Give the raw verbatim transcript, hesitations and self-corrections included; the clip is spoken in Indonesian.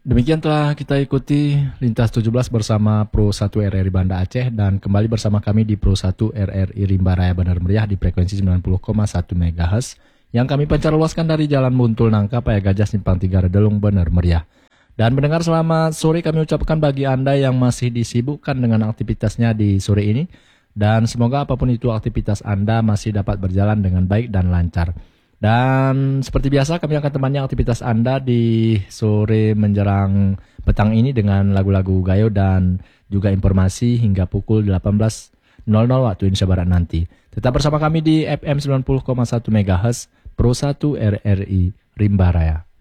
Demikian telah kita ikuti Lintas tujuh belas bersama Pro satu R R I Banda Aceh dan kembali bersama kami di Pro satu R R I Rimba Raya Bandar Meriah di frekuensi sembilan puluh koma satu megahertz yang kami pancar luaskan dari Jalan Buntul Nangka, Paya Gajah, Simpang Tiga, Redelung, Bandar Meriah. Dan mendengar selamat sore kami ucapkan bagi Anda yang masih disibukkan dengan aktivitasnya di sore ini. Dan semoga apapun itu aktivitas Anda masih dapat berjalan dengan baik dan lancar. Dan seperti biasa kami akan temani aktivitas Anda di sore menjelang petang ini dengan lagu-lagu gayo dan juga informasi hingga pukul delapan belas waktu Indonesia Barat nanti. Tetap bersama kami di F M sembilan puluh koma satu megahertz Pro satu R R I Rimba Raya.